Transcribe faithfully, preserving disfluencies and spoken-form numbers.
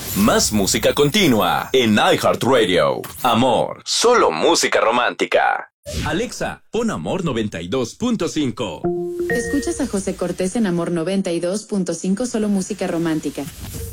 Más música continua en iHeartRadio. Amor, solo música romántica. Alexa, pon Amor noventa y dos punto cinco. Escuchas a José Cortés en Amor noventa y dos punto cinco, solo música romántica.